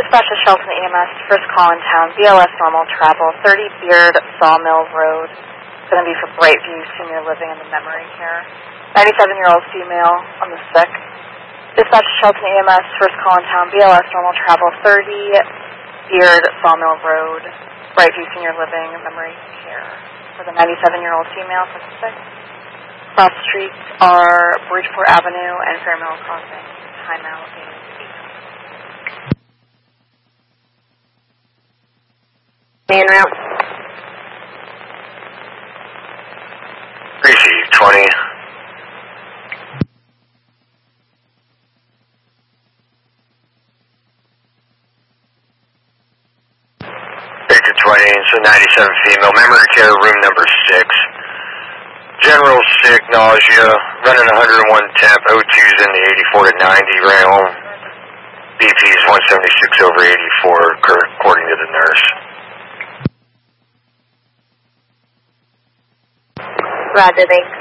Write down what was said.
Dispatch to Shelton EMS, first call in town, BLS normal travel, 30 Beard Sawmill Road. It's going to be for Brightview Senior Living and the Memory Care. 97-year-old female on the sick. Dispatch to Shelton EMS, first call in town, BLS normal travel, 30 Beard Sawmill Road, Brightview Senior Living and Memory Care. For the 97-year-old female for the sick. Cross streets are Bridgeport Avenue and Fairmill Crossing. Timeout is 8. Man route. Receive 20. Victor 20, so 97 female. Memory care, room number 6. General sick, nausea, running 101 temp, O2's in the 84 to 90 realm. BP's 176 over 84, according to the nurse. Roger, thanks.